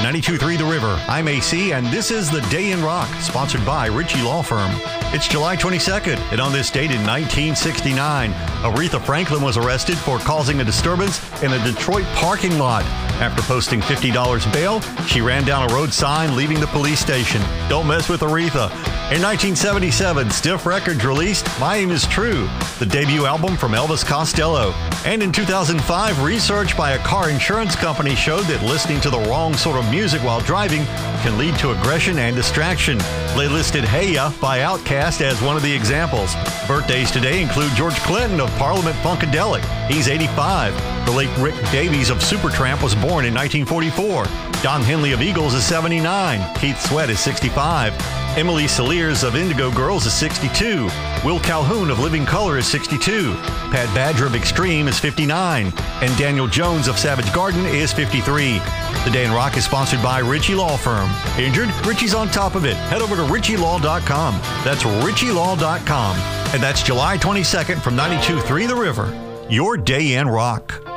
92.3 The River. I'm AC, and this is The Day in Rock, sponsored by Ritchie Law Firm. It's July 22nd, and on this date in 1969, Aretha Franklin was arrested for causing a disturbance in a Detroit parking lot. After posting $50 bail, she ran down a road sign leaving the police station. Don't mess with Aretha. In 1977, Stiff Records released My Aim Is True, the debut album from Elvis Costello. And in 2005, research by a car insurance company showed that listening to the wrong sort of music while driving can lead to aggression and distraction. They listed Hey Ya by Outkast as one of the examples. Birthdays today include George Clinton of Parliament Funkadelic. He's 85. The late Rick Davies of Supertramp was born in 1944. Don Henley of Eagles is 79. Keith Sweat is 65. Emily Saliers of Indigo Girls is 62. Will Calhoun of Living Colour is 62. Pat Badger of Extreme is 59. And Daniel Jones of Savage Garden is 53. The Day in Rock is sponsored by Ritchie Law Firm. Injured? Ritchie's on top of it. Head over to RitchieLaw.com. That's RitchieLaw.com. And that's July 22nd from 92.3 The River. Your Day in Rock.